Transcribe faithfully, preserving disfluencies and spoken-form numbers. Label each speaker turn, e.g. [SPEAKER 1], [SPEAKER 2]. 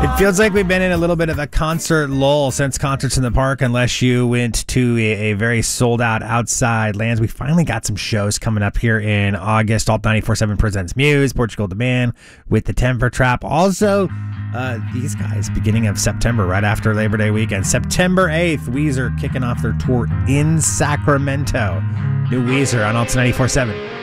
[SPEAKER 1] It feels like we've been in a little bit of a concert lull since Concerts in the Park, unless you went to a, a very sold-out outside lands. We finally got some shows coming up here in August. Alt ninety-four point seven presents Muse, Portugal the Man with the Temper Trap. Also, uh, these guys, beginning of September, right after Labor Day weekend. September eighth, Weezer kicking off their tour in Sacramento. New Weezer on Alt ninety-four point seven.